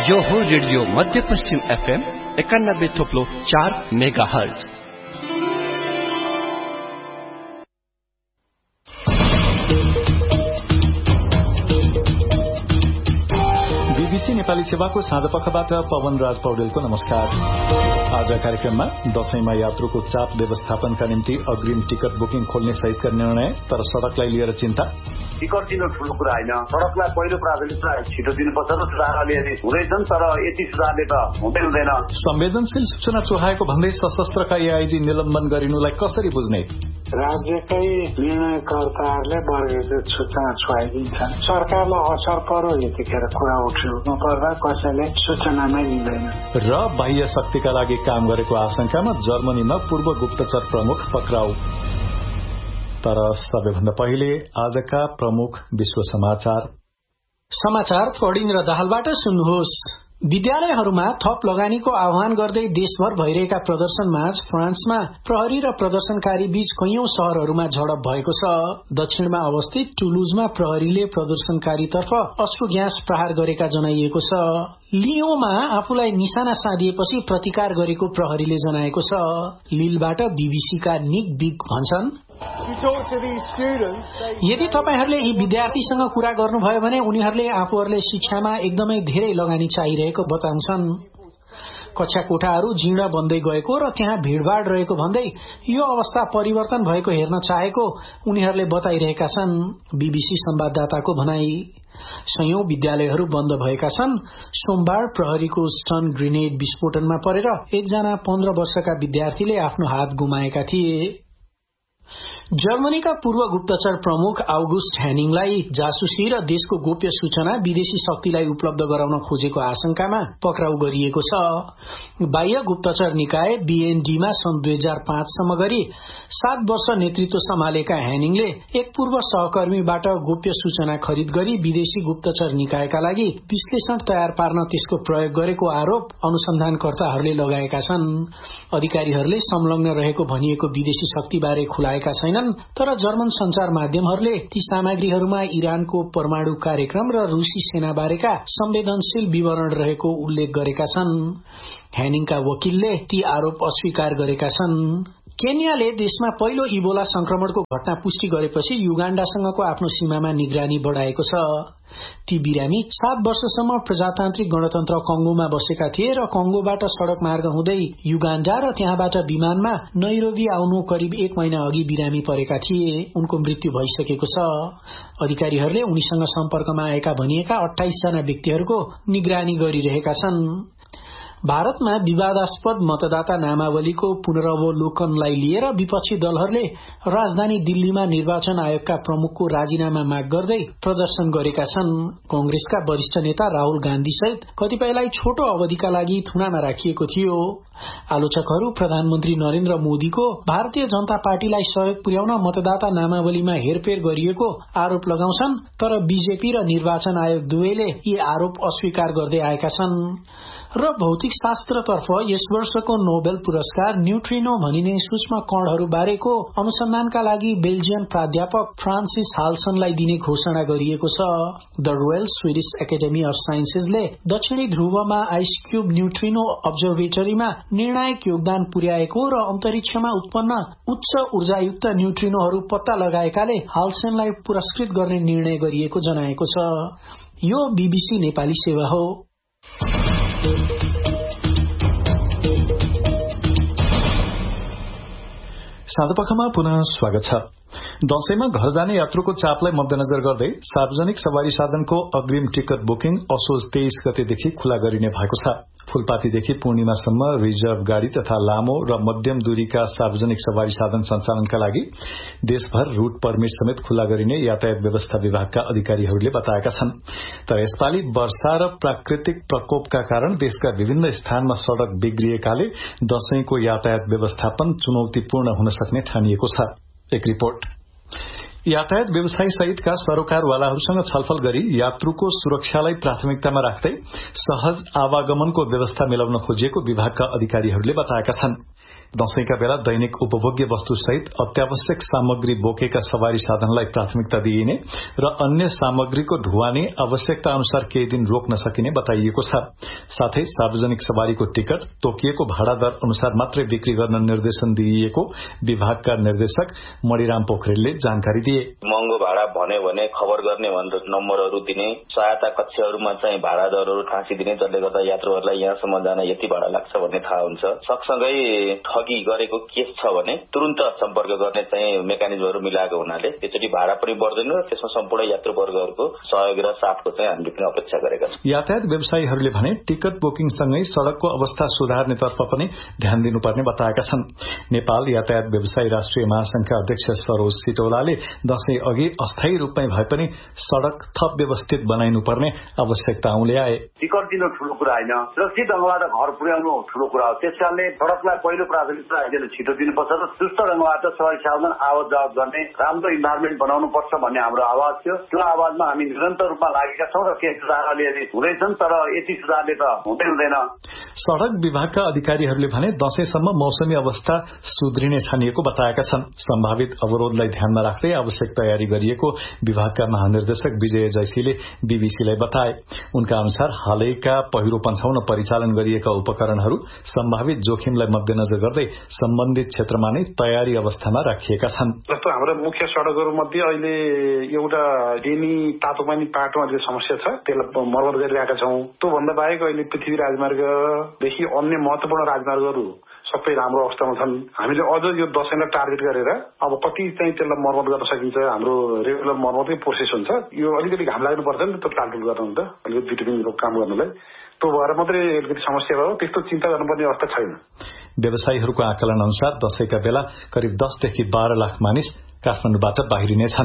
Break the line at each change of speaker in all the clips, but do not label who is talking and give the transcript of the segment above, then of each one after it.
यो हो रेडियो मध्यपश्चिम FM 91.4 megahertz.
BBC Nepali सेवाको साँझपखबाट पवन राज पौडेलको नमस्कार। आज कार्यक्रममा दशैंमा यात्रुको चाप व्यवस्थापनका निम्ति अग्रिम टिकट बुकिङ खोल्ने सहितका निर्णय, तर सड़कलाई लिएर चिन्ता।
टिकट दिनु ठूलो कुरा होइन, सड़कलाई पहिलो प्राथमिकता छिटो दिनुपर्छ र सुधारले हुँदैछन्, तर यति सुधारले त हुँदैन।
संवेदनशील सूचना चुहाएको भन्दै सशस्त्रका एआईजी निलम्बन गरिनुलाई कसरी बुझ्ने?
राज्यकै निर्णयकर्ताहरूले वर्गीकृत सूचना छुवाइदिन्छन्। सरकारलाई असर पर्यो यतिखेर कुरा उठ्यो नपर्दा कसैले सूचनामै लिँदैन।
र बाह्य शक्तिका लागि काम गरेको आशंकामा जर्मनीमा पूर्व गुप्तचर प्रमुख पक्राउ। तर सबैभन्दा पहिले आजका प्रमुख विश्व
समाचार फडिन्द्र दाहालबाट सुन्नुहोस्। विद्यालयहरूमा थप लगानीको आह्वान गर्दै देशभर भइरहेका प्रदर्शनमा फ्रान्समा प्रहरी र प्रदर्शनकारी बीच कैयौं शहरहरूमा झडप भएको छ। दक्षिणमा अवस्थित टुलुजमा प्रहरीले प्रदर्शनकारीतर्फ अश्रु ग्यास प्रहार गरेका जनाइएको छ। लियोमा आफूलाई निशाना साधिएपछि प्रतिकार गरेको प्रहरीले जनाएको छ। लीलबाट बीबीसीका निक बिग भन्छन्, यदि तपाईहरूले यी विद्यार्थीसँग कुरा गर्नुभयो भने उनीहरूले आफूहरूले शिक्षामा एकदमै धेरै लगानी चाहिरहेको बताउँछन्। कक्षा कोठाहरू जीर्ण बन्दै गएको र त्यहाँ भीड़भाड़ रहेको भन्दै यो अवस्था परिवर्तन भएको हेर्न चाहेको उनीहरूले बताइरहेका छन्। बीबीसी संवाददाताको भनाई। सयौं विद्यालयहरू बन्द भएका छन्। सोमबार प्रहरीको स्टन ग्रेनेड विस्फोटनमा परेर एकजना 15 वर्षका विद्यार्थीले आफ्नो हात गुमाएका थिए। जर्मनीका पूर्व गुप्तचर प्रमुख आउगुस्ट ह्यानिङलाई जासुसी र देशको गोप्य सूचना विदेशी शक्तिलाई उपलब्ध गराउन खोजेको आशंकामा पक्राउ गरिएको छ। बाह्य गुप्तचर निकाय बीएनडीमा सन् 2005 सम्म गरी 7 वर्ष नेतृत्व सम्हालेका ह्यानिङले एक पूर्व सहकर्मीबाट गोप्य सूचना खरिद गरी विदेशी गुप्तचर निकायका लागि विश्लेषण तयार पार्न त्यसको प्रयोग गरेको आरोप अनुसन्धानकर्ताहरूले लगाएका छन्। अधिकारीहरूले संलग्न रहेको भनिएको विदेशी शक्तिबारे खुलाएका छैनन्, तर जर्मन संचार माध्यमहरूले ती सामग्रीहरूमा इरानको परमाणु कार्यक्रम र रूसी सेनाबारेका संवेदनशील विवरण रहेको उल्लेख गरेका छन्। ह्यानिङका वकिलले ती आरोप अस्वीकार गरेका छन्। केन्याले देशमा पहिलो इबोला संक्रमणको घटना पुष्टि गरेपछि युगाण्डासँगको आफ्नो सीमामा निगरानी बढ़ाएको छ। ती बिरामी 7 वर्षसम्म प्रजातान्त्रिक गणतन्त्र कंगोमा बसेका थिए र कंगोबाट सड़क मार्ग हुँदै युगाण्डा र त्यहाँबाट विमानमा नैरोबी आउनु करिब 1 महिना अघि बिरामी परेका थिए। उनको मृत्यु भइसकेको छ। अधिकारीहरूले उनीसँग सम्पर्कमा आएका भनिएका 28 जना व्यक्तिहरूको निगरानी गरिरहेका छन्। भारतमा विवादास्पद मतदाता नामावलीको पुनरावलोकनलाई लिएर विपक्षी दलहरूले राजधानी दिल्लीमा निर्वाचन आयोगका प्रमुखको राजीनामा माग गर्दै प्रदर्शन गरेका छन्। कांग्रेसका वरिष्ठ नेता राहुल गान्धी सहित कतिपयलाई छोटो अवधिका लागि थुनामा राखिएको थियो। आलोचकहरू प्रधानमन्त्री नरेन्द्र मोदीको भारतीय जनता पार्टीलाई सहयोग पुर्याउन मतदाता नामावलीमा हेरफेर गरिएको आरोप लगाउँछन्, तर बीजेपी र निर्वाचन आयोग दुवैले यी आरोप अस्वीकार गर्दै आएका छन्। र भौतिक शास्त्रतर्फ यस वर्षको नोबेल पुरस्कार न्यूट्रिनो भनिने सूक्ष्म कणहरू बारेको अनुसन्धानका लागि बेल्जियन प्राध्यापक फ्रान्सिस हाल्सनलाई दिने घोषणा गरिएको छ। The royal Swedish academy of साइन्सेसले दक्षिणी ध्रुवमा आइस क्यूब न्यूट्रिनो अब्जर्भेटरीमा निर्णायक योगदान पुर्याएको र अन्तरिक्षमा उत्पन्न उच्च ऊर्जायुक्त न्यूट्रिनोहरू पत्ता लगाएकाले हाल्सनलाई पुरस्कृत गर्ने निर्णय गरिएको जनाएको छ। यो बीबीसी नेपाली सेवा हो।
साँझपखमा पुनः स्वागत छ। दशैंमा घर जाने यात्रुको चापलाई मध्यनजर गर्दै सार्वजनिक सवारी साधनको अग्रिम टिकट बुकिङ असोज 23 गतेदेखि खुला गरिने भएको छ। फूलपातीदेखि पूर्णिमासम्म रिजर्भ गाड़ी तथा लामो र मध्यम दूरीका सार्वजनिक सवारी साधन सञ्चालनका लागि देशभर रूट परमिट समेत खुला गरिने यातायात व्यवस्था विभागका अधिकारीहरूले बताएका छन्। तर यसपालि वर्षा र प्राकृतिक प्रकोपका कारण देशका विभिन्न स्थानमा सड़क बिग्रिएकाले दशैंको यातायात व्यवस्थापन चुनौतीपूर्ण हुन सक्ने ठानिएको छ। एक रिपोर्ट। यातायात व्यवसायी सहितका सरोकारवालाहरूसँग छलफल गरी यात्रुको सुरक्षालाई प्राथमिकतामा राख्दै सहज आवागमनको व्यवस्था मिलाउन खोजिएको विभागका अधिकारीहरूले बताएका छन्। दशैंका बेला दैनिक उपभोग्य वस्तु सहित अत्यावश्यक सामग्री बोकेका सवारी साधनलाई प्राथमिकता दिइने र अन्य सामग्रीको ढुवानी आवश्यकता अनुसार केही दिन रोक्न सकिने बताइएको छ। साथै सार्वजनिक सवारीको टिकट तोकिएको भाडा दर अनुसार मात्रै बिक्री गर्न निर्देशन दिइएको विभागका निर्देशक मणिराम पोखरेलले जानकारी दिए।
महँगो भाडा भन्यो भने खबर गर्ने भनेर नम्बरहरू दिने, सहायता कक्षहरूमा चाहिँ भाडा दरहरू ठाँसिदिने, जसले गर्दा यात्रुहरूलाई यहाँसम्म जान यति भाडा लाग्छ भन्ने थाहा हुन्छ। सँगसँगै ठगी गरेको केस छ भने तुरन्त सम्पर्क गर्ने चाहिँ मेकानिजमहरू मिलाएको हुनाले त्यसरी भाडा पनि बढ्दैन र त्यसमा सम्पूर्ण यात्रुवर्गहरूको सहयोग र साथको चाहिँ हामीले पनि अपेक्षा गरेका छौँ।
यातायात व्यवसायीहरूले भने टिकट बुकिङसँगै सड़कको अवस्था सुधार्नेतर्फ पनि ध्यान दिनुपर्ने बताएका छन्। नेपाल यातायात व्यवसायी राष्ट्रिय महासंघका अध्यक्ष सरोज सिटौलाले दशैं अघि अस्थायी रूपमै भए पनि सड़क थप व्यवस्थित बनाइनुपर्ने आवश्यकता ल्याए।
टिकट दिनु ठूलो कुरा होइन, सुरक्षित ढंगबाट घर पुर्याउनु ठूलो कुरा हो। त्यसकारणले सड़कलाई पहिलो प्राथमिकता अहिले छिटो दिनुपर्छ र सुस्त ढंगबाट सवारी साधन आवत जावत गर्ने राम्रो इन्भाइरोमेन्ट बनाउनु पर्छ भन्ने हाम्रो आवाज थियो। त्यो आवाजमा हामी निरन्तर रूपमा लागेका छौं र केही सुधारले हुँदैछन्, तर यति सुधारले त हुँदैन।
सड़क विभागका अधिकारीहरूले भने दशैंसम्म मौसमी अवस्था सुध्रिने ठानिएको बताएका छन्। सम्भावित अवरोधलाई ध्यानमा राख्दै आवश्यक तयारी गरिएको विभागका महानिर्देशक विजय जैसीले बीबीसीलाई बताए। उनका अनुसार हालैका पहिरो पन्छाउन परिचालन गरिएका उपकरणहरू सम्भावित जोखिमलाई मध्यनजर गर्दै सम्बन्धित क्षेत्रमा नै तयारी अवस्थामा राखिएका छन्।
जस्तो हाम्रो मुख्य सड़कहरू मध्ये अहिले एउटा डेनी तातोपानी पाटोमा जो समस्या छ त्यसलाई मर्मत गरिरहेका छौं। त्यो भन्दा बाहेक अहिले पृथ्वी राजमार्गदेखि अन्य महत्वपूर्ण राजमार्गहरू सबै राम्रो अवस्थामा छन्। हामीले अझ यो दशैंलाई टार्गेट गरेर अब कति चाहिँ त्यसलाई मर्मत गर्न सकिन्छ, हाम्रो रेगुलर मर्मतकै प्रोसेस हुन्छ। यो अलिकति घाम लाग्नुपर्छ नि त टार्गेट गर्न त अलिकति भिटामिनको काम गर्नलाई, त्यो भएर मात्रै अलिकति समस्या भयो। त्यस्तो चिन्ता गर्नुपर्ने अवस्था छैन।
व्यवसायीहरूको आकलन अनुसार दशैंका बेला करिब 10 देखि 12 लाख मानिस काठमाडौँबाट बाहिरिनेछन्।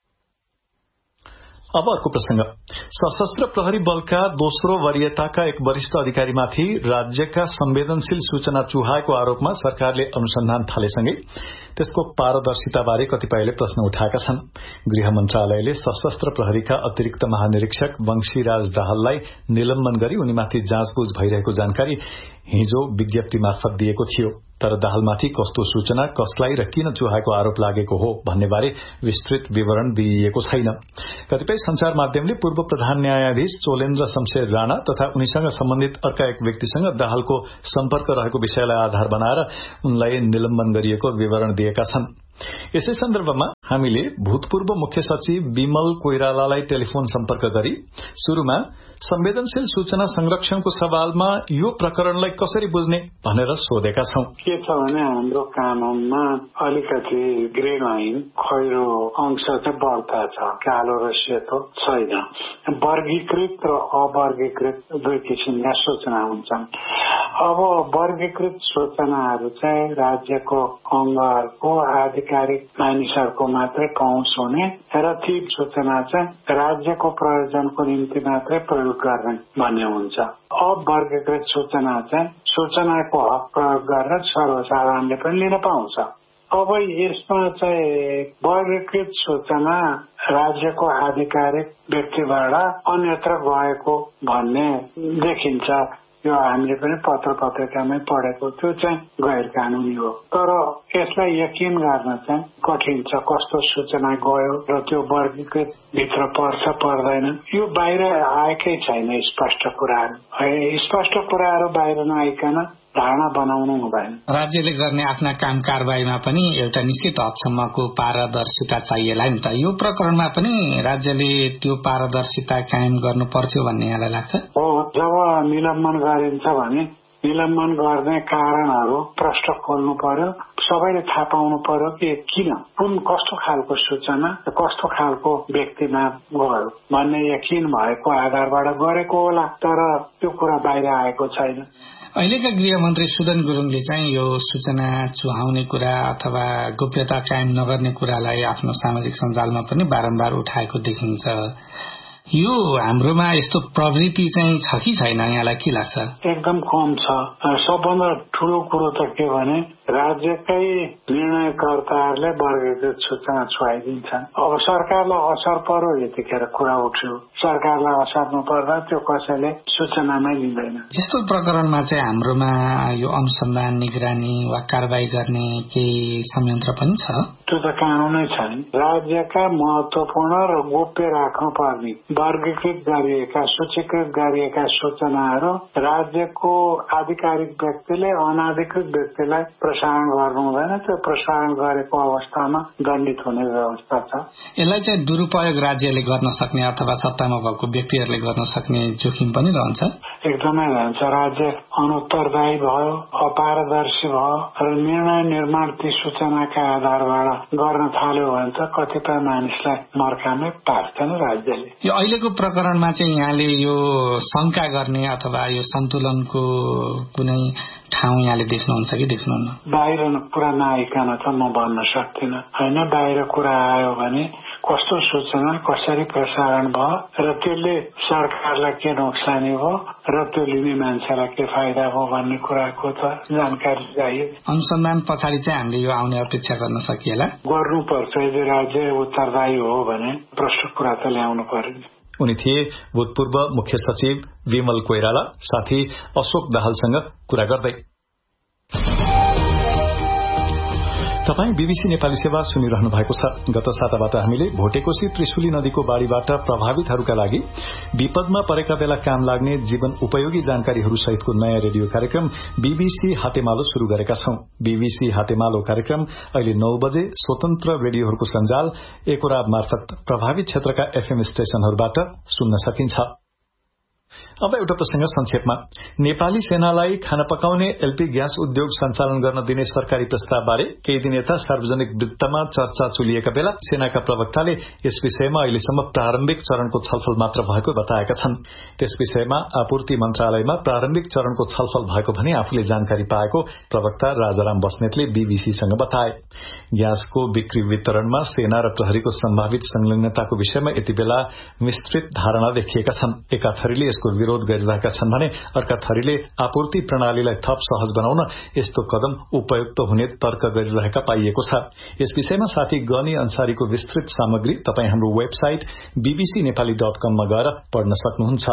अब अर्को प्रसंग। सशस्त्र प्रहरी बलका दोस्रो वरीयताका एक वरिष्ठ अधिकारीमाथि राज्यका संवेदनशील सूचना चुहाएको आरोपमा सरकारले अनुसन्धान थालेसँगै त्यसको पारदर्शिताबारे कतिपयले प्रश्न उठाएका छन्। गृह मन्त्रालयले सशस्त्र प्रहरीका अतिरिक्त महानिरीक्षक वंशीराज दाहाललाई निलम्बन गरी उनीमाथि जाँचबुझ भइरहेको जानकारी हिजो विज्ञप्ति मार्फत दिएको थियो। तर दाहालमाथि कस्तो सूचना कसलाई र किन चुहाएको आरोप लागेको हो भन्नेबारे विस्तृत विवरण दिइएको छैन। कतिपय संचार माध्यमले पूर्व प्रधान न्यायाधीश चोलेन्द्र शमशेर राणा तथा उनीसँग सम्बन्धित अर्का एक व्यक्तिसँग दाहालको सम्पर्क रहेको विषयलाई आधार बनाएर उनलाई निलम्बन गरिएको विवरण दिएका छन्। यसै सन्दर्भमा हामीले भूतपूर्व मुख्य सचिव विमल कोइरालालाई टेलिफोन सम्पर्क गरी शुरूमा संवेदनशील सूचना संरक्षणको सवालमा यो प्रकरणलाई कसरी बुझ्ने भनेर सोधेका छौं।
के छ भने हाम्रो कानूनमा अलिकति ग्रीन लाइन खैरो अंश चाहिँ बढ्ता छ, कालो र सेतो छैन। वर्गीकृत र अवर्गीकृत दुई किसिमका सूचना हुन्छन्। अब वर्गीकृत सूचनाहरू चाहिँ राज्यको अङ्गहरूको आधिकारिक मानिसहरूको मात्रै पहुँच हुने र ती सूचना चाहिँ राज्यको प्रयोजनको निम्ति मात्रै प्रयोग गर्ने भन्ने हुन्छ। अवर्गीकृत सूचना चाहिँ सूचनाको हक प्रयोग गरेर सर्वसाधारणले पनि लिन पाउँछ। अब यसमा चाहिँ वर्गीकृत सूचना राज्यको आधिकारिक व्यक्तिबाट अन्यत्र गएको भन्ने देखिन्छ। यो हामीले पनि पत्र पत्रिकामै पढेको, त्यो चाहिँ गैर कानूनी हो। तर यसलाई यकिन गर्न चाहिँ कठिन छ, कस्तो सूचना गयो र त्यो वर्गीकृत भित्र पर्छ पर्दैन, यो बाहिर आएकै छैन। स्पष्ट कुराहरू बाहिर नआइकन धारणा बनाउनु हुँदैन।
राज्यले गर्ने आफ्ना काम कारबाहीमा पनि एउटा निश्चित हदसम्मको पारदर्शिता चाहिएला नि त। यो प्रकरणमा पनि राज्यले त्यो पारदर्शिता कायम गर्नु पर्छ भन्ने यहाँलाई लाग्छ?
हो, जब निलम्बन गरिन्छ भने निलम्बन गर्ने कारणहरू प्रष्ट खोल्नु पर्यो, सबैले थाहा पाउनु पर्यो कि किन, कुन कस्तो खालको सूचना कस्तो खालको व्यक्तिमा गयो भन्ने यकिन भएको आधारबाट गरेको होला। तर त्यो कुरा बाहिर आएको छैन।
अहिलेका गृहमन्त्री सुदन गुरुङले चाहिँ यो सूचना चुहाउने कुरा अथवा गोप्यता कायम नगर्ने कुरालाई आफ्नो सामाजिक सञ्जालमा पनि बारम्बार उठाएको देखिन्छ। यो हाम्रोमा यस्तो प्रवृत्ति चाहिँ छ कि छैन, यहाँलाई के लाग्छ?
एकदम कम छ। सबभन्दा ठूलो कुरो त के भने राज्यकै निर्णयकर्ताहरूले वर्गीकृत सूचना छुवाइदिन्छन्। अब सरकारलाई असर पर्यो यतिखेर कुरा उठ्यो, सरकारलाई असर नपर्दा त्यो कसैले सूचनामै लिँदैन।
यस्तो प्रकरणमा चाहिँ हाम्रोमा यो अनुसन्धान, निगरानी वा कारबाही गर्ने केही संयन्त्र पनि छ?
त्यो त कानूनै छैन। राज्यका महत्वपूर्ण र गोप्य राख्नुपर्ने वर्गीकृत गरिएका, सूचीकृत गरिएका सूचनाहरू राज्यको आधिकारिक व्यक्तिले अनाधिकृत व्यक्तिलाई प्रसारण गर्नु हुँदैन। त्यो प्रसारण गरेको अवस्थामा दण्डित हुने व्यवस्था छ।
यसलाई चाहिँ दुरुपयोग राज्यले गर्न सक्ने अथवा सत्तामा भएको व्यक्तिहरूले गर्न सक्ने जोखिम पनि रहन्छ।
एकदमै रहन्छ। राज्य अनुत्तरदायी भयो, अपारदर्शी भयो र निर्णय निर्माण ती सूचनाका आधारबाट गर्न थाल्यो भने त कतिपय मानिसलाई मर्कामै पार्दैन राज्यले।
यो अहिलेको प्रकरणमा चाहिँ यहाँले यो शंका गर्ने अथवा यो सन्तुलनको कुनै ठाउँ यहाँले देख्नुहुन्छ कि देख्नुहुन्न?
बाहिर कुरा नआइकन त म भन्न सक्दिनँ होइन। बाहिर कुरा आयो भने कस्तो सूचना कसरी प्रसारण भयो र त्यसले सरकारलाई के नोक्सानी भयो र त्यो लिने मान्छेलाई के फाइदा भयो भन्ने कुराको त जानकारी चाहियो।
अनुसन्धान पछाडि चाहिँ हामीले यो आउने अपेक्षा गर्न सकिएला?
गर्नुपर्छ। यदि राज्य उत्तरदायी हो भने प्रश्न कुरा त ल्याउनु पर्यो।
उनी थिए भूतपूर्व मुख्य सचिव विमल कोइराला, साथी अशोक दाहालसँग कुरा गर्दै। तपाईं बीबीसी नेपाली सेवा सुनिरहनु भएको छ। गत साताबाट हामीले भोटेकोशी त्रिशुली नदीको बाढ़ीबाट प्रभावितहरूका लागि विपदमा परेका बेला काम लाग्ने जीवन उपयोगी जानकारीहरू सहितको नयाँ रेडियो कार्यक्रम बीबीसी हातेमालो शुरू गरेका छौं। बीबीसी हातेमालो कार्यक्रम अहिले 9 बजे स्वतन्त्र रेडियोहरूको सञ्जाल एकोराब मार्फत प्रभावित क्षेत्रका एफएम स्टेशनहरूबाट सुन्न सकिन्छ। अब एउटा प्रसंग संक्षेपमा। नेपाली सेनालाई खाना पकाउने एलपी ग्यास उद्योग सञ्चालन गर्न दिने सरकारी प्रस्तावबारे केही दिन यता सार्वजनिक वृत्तमा चर्चा चुलिएका बेला सेनाका प्रवक्ताले यस विषयमा अहिलेसम्म प्रारम्भिक चरणको छलफल मात्र भएको बताएका छन्। त्यस विषयमा आपूर्ति मन्त्रालयमा प्रारम्भिक चरणको छलफल भएको भने आफूले जानकारी पाएको प्रवक्ता राजाराम बस्नेतले बीबीसीसँग बताए। ग्यासको बिक्री वितरणमा सेना र प्रहरीको सम्भावित संलग्नताको विषयमा यति बेला विस्तृत धारणा देखिएका छन्। एका थरीले यसको विरोध गरिरहेका छन् भने अर्का थरीले आपूर्ति प्रणालीलाई थप सहज बनाउन यस्तो कदम उपयुक्त हुने तर्क गरिरहेका पाइएको छ। यस विषयमा साथी गनी अन्सारीको विस्तृत सामग्री तपाईं हाम्रो वेबसाइट bbcnepali.com मा गएर पढ्न सक्नुहुन्छ।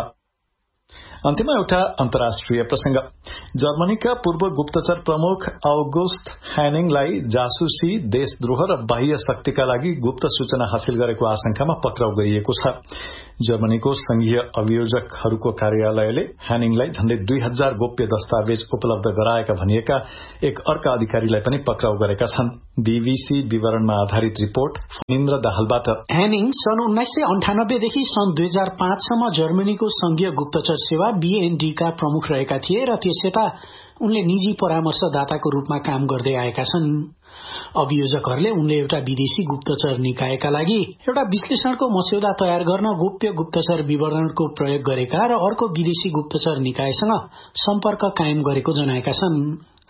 अन्त्यमा एउटा अन्तर्राष्ट्रिय प्रसंग। जर्मनीका पूर्व गुप्तचर प्रमुख अगुस्ट ह्यानिङलाई जासुसी, देशद्रोह र बाह्य शक्तिका लागि गुप्त सूचना हासिल गरेको आशंकामा पक्राउ गरिएको छ। जर्मनीको संघीय अभियोजकहरूको कार्यालयले ह्यानिङलाई झण्डै 2000 गोप्य दस्तावेज उपलब्ध गराएका भनिएका एक अर्का अधिकारीलाई पनि पक्राउ गरेका छन्। बीबीसी विवरणमा आधारित रिपोर्ट फनिन्द्र दाहालबाट।
ह्यानिङ सन् 1998 देखि सन् 2005 सम्म जर्मनीको संघीय गुप्तचर सेवा BND का प्रमुख रहेका थिए र त्यसयता उनले निजी परामर्शदाताको रूपमा काम गर्दै आएका छन्। अभियोजकहरूले उनले एउटा विदेशी गुप्तचर निकायका लागि एउटा विश्लेषणको मस्यौदा तयार गर्न गोप्य गुप्तचर विवरणको प्रयोग गरेका र अर्को विदेशी गुप्तचर निकायसँग सम्पर्क कायम गरेको जनाएका छन्।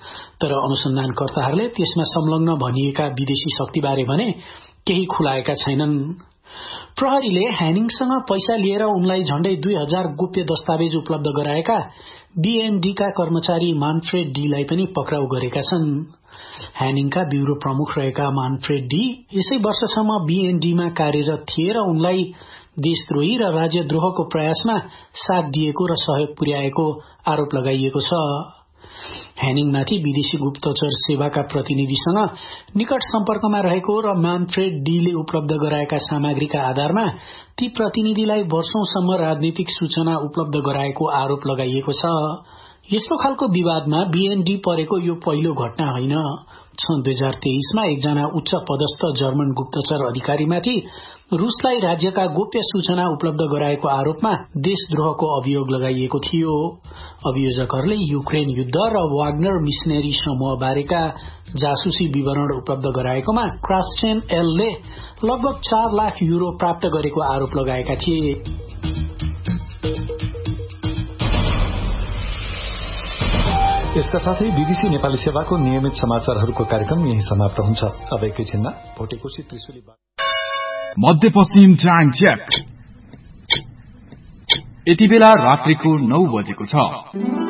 तर अनुसन्धानकर्ताहरूले त्यसमा संलग्न भनिएका विदेशी शक्तिबारे भने केही खुलाएका छैनन्। प्रहरीले ह्यानिङसँग पैसा लिएर उनलाई झण्डै 2000 गोप्य दस्तावेज उपलब्ध गराएका BND का कर्मचारी मानफ्रेड डीलाई पनि पक्राउ गरेका छन्। ह्यानिङका ब्युरो प्रमुख रहेका मानफ्रेड डी यसै वर्षसम्म BND मा कार्यरत थिए र उनलाई देशद्रोही र राज्यद्रोहको प्रयासमा साथ दिएको र सहयोग पुर्याएको आरोप लगाइएको छ। ह्यानिङमाथि विदेशी गुप्तचर सेवाका प्रतिनिधिसँग निकट सम्पर्कमा रहेको र मानफ्रेड डीले उपलब्ध गराएका सामग्रीका आधारमा ती प्रतिनिधिलाई वर्षौंसम्म राजनीतिक सूचना उपलब्ध गराएको आरोप लगाइएको छ। यस्तो खालको विवादमा BND परेको यो पहिलो घटना होइन। सन् 2023 मा एकजना उच्च पदस्थ जर्मन गुप्तचर अधिकारीमाथि रूसलाई राज्यका गोप्य सूचना उपलब्ध गराएको आरोपमा देशद्रोहको अभियोग लगाइएको थियो। अभियोजकहरूले युक्रेन युद्ध र वाग्नर मिशनरी समूह बारेका जासुसी विवरण उपलब्ध गराएकोमा क्रास्टेन एलले लगभग 4 लाख युरो प्राप्त गरेको आरोप लगाएका थिए।
यसका साथै बीबीसी नेपाली सेवाको नियमित समाचारहरूको कार्यक्रम यही समाप्त हुन्छ। अब एकैछिनमा भोटेकोशी त्रिशुली
मध्यपश्चिम ट्राङ चेक यति बेला रात्रिको 9 बजेको छ।